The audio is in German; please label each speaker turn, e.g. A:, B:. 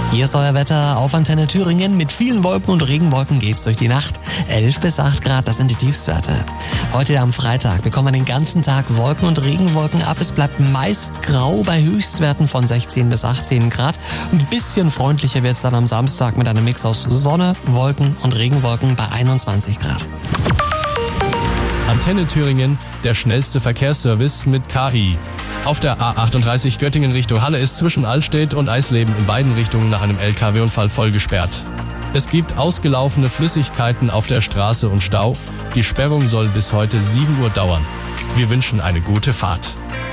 A: Hier ist euer Wetter auf Antenne Thüringen. Mit vielen Wolken und Regenwolken geht's durch die Nacht. 11 bis 8 Grad, das sind die Tiefstwerte. Heute am Freitag bekommen wir den ganzen Tag Wolken und Regenwolken ab. Es bleibt meist grau bei Höchstwerten von 16 bis 18 Grad. Ein bisschen freundlicher wird's dann am Samstag mit einem Mix aus Sonne, Wolken und Regenwolken bei 21 Grad.
B: Antenne Thüringen, der schnellste Verkehrsservice mit KI. Auf der A38 Göttingen Richtung Halle ist zwischen Allstedt und Eisleben in beiden Richtungen nach einem LKW-Unfall voll gesperrt. Es gibt ausgelaufene Flüssigkeiten auf der Straße und Stau. Die Sperrung soll bis heute 7 Uhr dauern. Wir wünschen eine gute Fahrt.